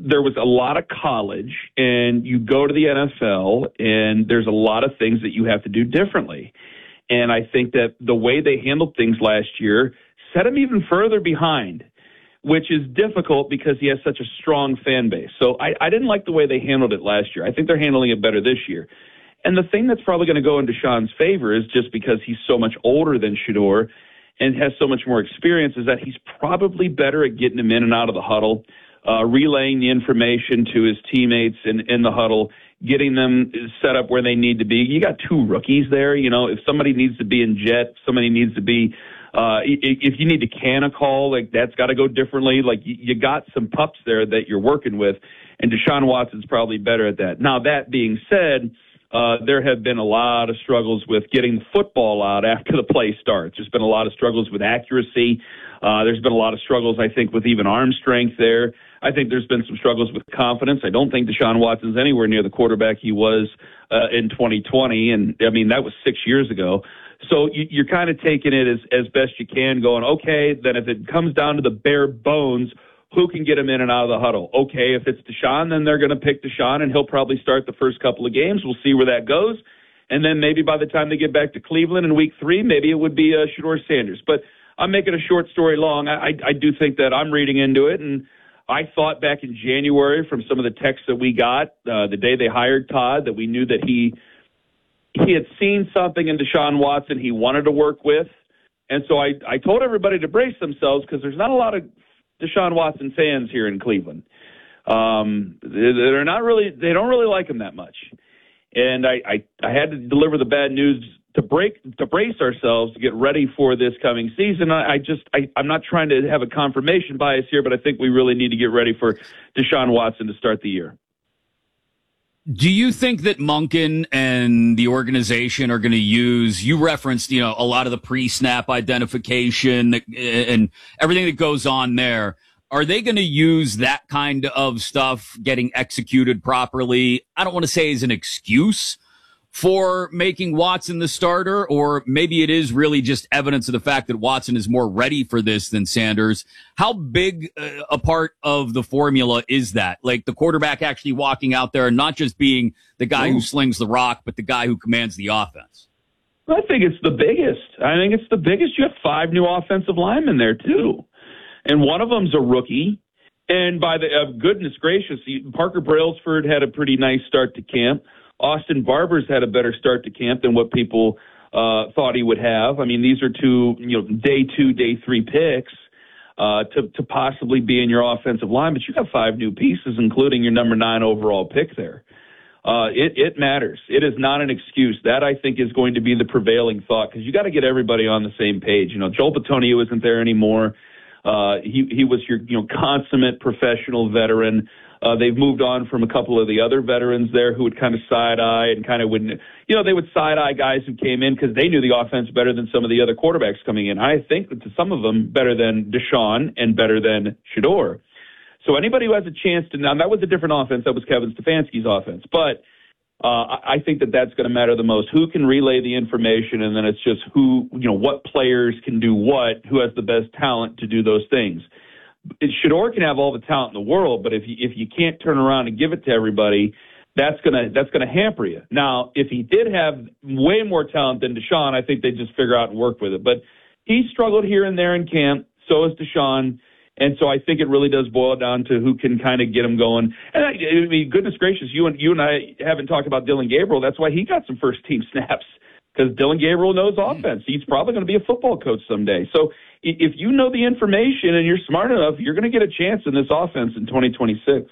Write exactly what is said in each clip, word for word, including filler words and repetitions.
there was a lot of college, and you go to the N F L, and there's a lot of things that you have to do differently. And I think that the way they handled things last year set him even further behind, which is difficult because he has such a strong fan base. So I, I didn't like the way they handled it last year. I think they're handling it better this year. And the thing that's probably going to go in Deshaun's favor is just because he's so much older than Shedeur and has so much more experience is that he's probably better at getting him in and out of the huddle, uh, relaying the information to his teammates in, in the huddle, getting them set up where they need to be. You got two rookies there. You know, if somebody needs to be in jet, somebody needs to be Uh, if you need to can a call, like that's got to go differently. Like you, you got some pups there that you're working with, and Deshaun Watson's probably better at that. Now, that being said, uh, there have been a lot of struggles with getting the football out after the play starts. There's been a lot of struggles with accuracy. Uh, there's been a lot of struggles, I think, with even arm strength there. I think there's been some struggles with confidence. I don't think Deshaun Watson's anywhere near the quarterback he was uh, in twenty twenty, and I mean, that was six years ago. So you, you're kind of taking it as, as best you can, going, okay, then if it comes down to the bare bones, who can get him in and out of the huddle? Okay, if it's Deshaun, then they're going to pick Deshaun, and he'll probably start the first couple of games. We'll see where that goes. And then maybe by the time they get back to Cleveland in week three, maybe it would be uh, Shedeur Sanders. But I'm making a short story long. I, I, I do think that I'm reading into it, and I thought back in January from some of the texts that we got uh, the day they hired Todd that we knew that he – he had seen something in Deshaun Watson he wanted to work with. And so I, I told everybody to brace themselves because there's not a lot of Deshaun Watson fans here in Cleveland. Um, they're not really, they don't really like him that much. And I, I, I had to deliver the bad news to break, to brace ourselves to get ready for this coming season. I, I just, I, I'm not trying to have a confirmation bias here, but I think we really need to get ready for Deshaun Watson to start the year. Do you think that Monken and the organization are going to use, you referenced, you know, a lot of the pre-snap identification and everything that goes on there. Are they going to use that kind of stuff getting executed properly? I don't want to say as an excuse for making Watson the starter, or maybe it is really just evidence of the fact that Watson is more ready for this than Sanders. How big uh, a part of the formula is that? Like the quarterback actually walking out there and not just being the guy Ooh. who slings the rock, but the guy who commands the offense? I think it's the biggest. I think it's the biggest. You have five new offensive linemen there, too. And one of them's a rookie. And by the uh, goodness gracious, Parker Brailsford had a pretty nice start to camp. Austin Barber's had a better start to camp than what people uh, thought he would have. I mean, these are two, you know, day two, day three picks uh, to, to possibly be in your offensive line, but you got five new pieces, including your number nine overall pick there. Uh, it, it matters. It is not an excuse. That, I think, is going to be the prevailing thought because you got to get everybody on the same page. You know, Joel Bitonio isn't there anymore. Uh, he, he was your, you know, consummate professional veteran. Uh, they've moved on from a couple of the other veterans there who would kind of side-eye and kind of wouldn't, you know, they would side-eye guys who came in because they knew the offense better than some of the other quarterbacks coming in. I think to some of them better than Deshaun and better than Shedeur. So anybody who has a chance to, now that was a different offense, that was Kevin Stefanski's offense, but uh, I think that that's going to matter the most. Who can relay the information, and then it's just who, you know, what players can do what, who has the best talent to do those things. Shedeur can have all the talent in the world, but if you, if you can't turn around and give it to everybody, that's gonna that's gonna hamper you. Now, if he did have way more talent than Deshaun, I think they'd just figure out and work with it. But he struggled here and there in camp. So is Deshaun, and so I think it really does boil down to who can kind of get him going. And I, I mean, goodness gracious, you and you and I haven't talked about Dillon Gabriel. That's why he got some first team snaps because Dillon Gabriel knows offense. He's probably going to be a football coach someday. So if you know the information and you're smart enough, you're going to get a chance in this offense in twenty twenty-six.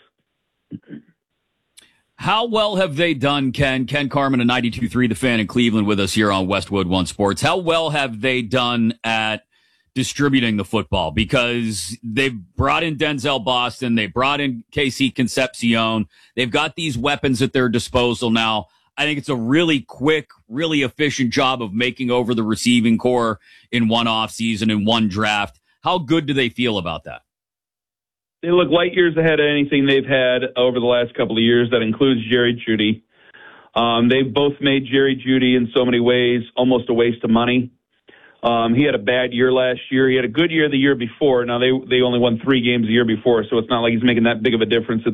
How well have they done, Ken? Ken Carman of ninety-two point three The Fan in Cleveland with us here on Westwood One Sports. How well have they done at distributing the football? Because they've brought in Denzel Boston. They brought in K C Concepcion. They've got these weapons at their disposal now. I think it's a really quick, really efficient job of making over the receiving core in one offseason, in one draft. How good do they feel about that? They look light years ahead of anything they've had over the last couple of years. That includes Jerry Jeudy. Um, they've both made Jerry Jeudy in so many ways almost a waste of money. Um, he had a bad year last year. He had a good year the year before. Now, they they only won three games the year before, so it's not like he's making that big of a difference